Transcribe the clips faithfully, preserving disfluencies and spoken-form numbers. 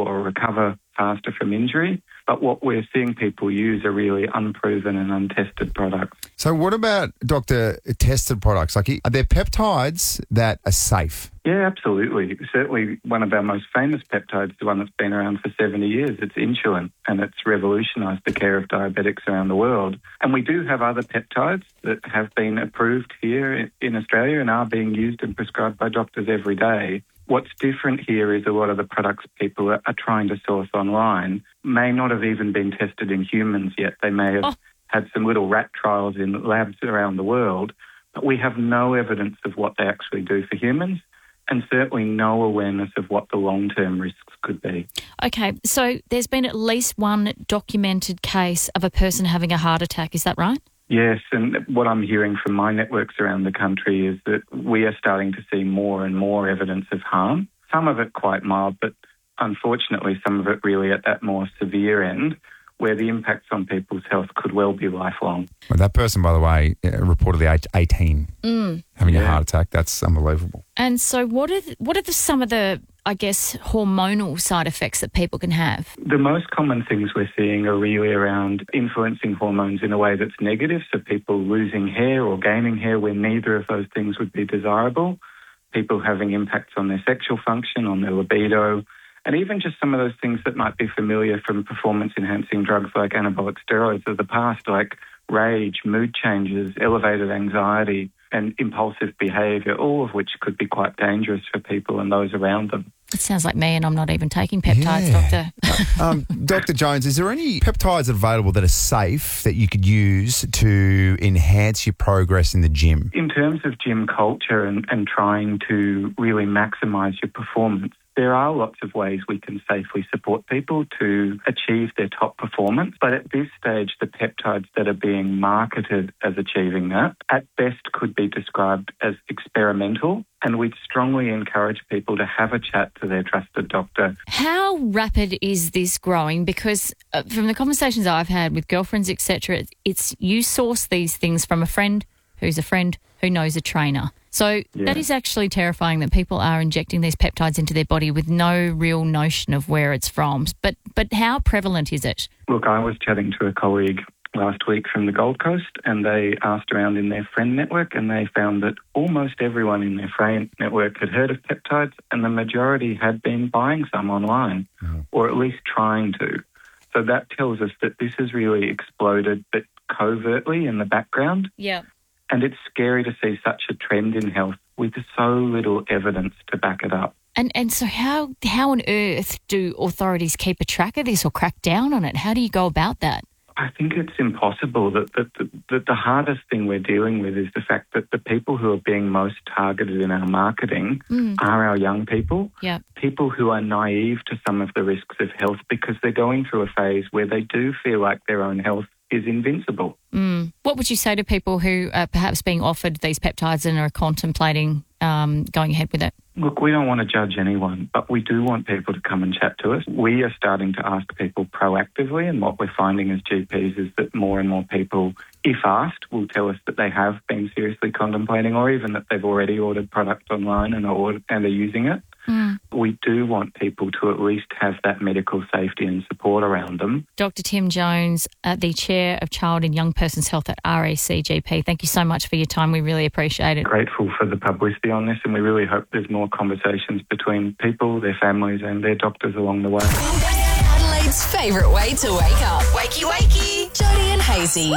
or recover faster from injury. But what we're seeing people use are really unproven and untested products. So what about, Doctor, tested products? Like, are there peptides that are safe? Yeah, absolutely. Certainly one of our most famous peptides, the one that's been around for seventy years, it's insulin, and it's revolutionised the care of diabetics around the world. And we do have other peptides that have been approved here in Australia and are being used and prescribed by doctors every day. What's different here is a lot of the products people are, are trying to source online may not have even been tested in humans yet. They may have oh. had some little rat trials in labs around the world, but we have no evidence of what they actually do for humans, and certainly no awareness of what the long-term risks could be. Okay, so there's been at least one documented case of a person having a heart attack, is that right? Yes, and what I'm hearing from my networks around the country is that we are starting to see more and more evidence of harm, some of it quite mild, but unfortunately some of it really at that more severe end, where the impacts on people's health could well be lifelong. Well, that person, by the way, uh, reportedly age eighteen, mm. having yeah. a heart attack. That's unbelievable. And so what are the, what are the, some of the, I guess, hormonal side effects that people can have? The most common things we're seeing are really around influencing hormones in a way that's negative, so people losing hair or gaining hair when neither of those things would be desirable, people having impacts on their sexual function, on their libido, and even just some of those things that might be familiar from performance-enhancing drugs like anabolic steroids of the past, like rage, mood changes, elevated anxiety, and impulsive behaviour, all of which could be quite dangerous for people and those around them. It sounds like me, and I'm not even taking peptides, yeah. Doctor. um, Doctor Jones, is there any peptides available that are safe that you could use to enhance your progress in the gym? In terms of gym culture and, and trying to really maximise your performance, there are lots of ways we can safely support people to achieve their top performance. But at this stage, the peptides that are being marketed as achieving that at best could be described as experimental. And we'd strongly encourage people to have a chat to their trusted doctor. How rapid is this growing? Because uh, from the conversations I've had with girlfriends, et cetera, it's you source these things from a friend who's a friend who knows a trainer. So yeah. that is actually terrifying that people are injecting these peptides into their body with no real notion of where it's from. But but how prevalent is it? Look, I was chatting to a colleague last week from the Gold Coast, and they asked around in their friend network, and they found that almost everyone in their friend network had heard of peptides, and the majority had been buying some online, mm-hmm. or at least trying to. So that tells us that this has really exploded, but covertly in the background. Yeah. And it's scary to see such a trend in health with so little evidence to back it up. And and so how how on earth do authorities keep a track of this or crack down on it? How do you go about that? I think it's impossible. That the, the, the, the hardest thing we're dealing with is the fact that the people who are being most targeted in our marketing mm. are our young people, yep. people who are naive to some of the risks of health because they're going through a phase where they do feel like their own health is invincible. Mm. What would you say to people who are perhaps being offered these peptides and are contemplating um, going ahead with it? Look, we don't want to judge anyone, but we do want people to come and chat to us. We are starting to ask people proactively, and what we're finding as G Ps is that more and more people, if asked, will tell us that they have been seriously contemplating or even that they've already ordered product online and are, and are using it. Mm. We do want people to at least have that medical safety and support around them. Doctor Tim Jones, uh, the Chair of Child and Young Person's Health at R A C G P, thank you so much for your time. We really appreciate it. Grateful for the publicity on this, and we really hope there's more conversations between people, their families and their doctors along the way. Adelaide's favourite way to wake up. Wakey, wakey. Jody and Hazy.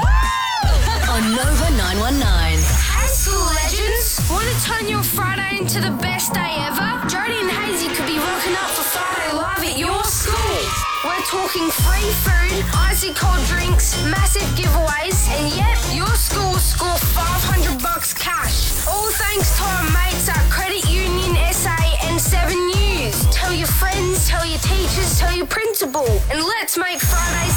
On Nova nine one nine. Hey, school legends. Want to turn your Friday into the best day ever? Jody and Hazy could be rocking up for Friday Live at your school. We're talking free food, icy cold drinks, massive giveaways, and yep, your school will score five hundred bucks cash. All thanks to our mates at Credit Union S A and seven News. Tell your friends, tell your teachers, tell your principal, and let's make Fridays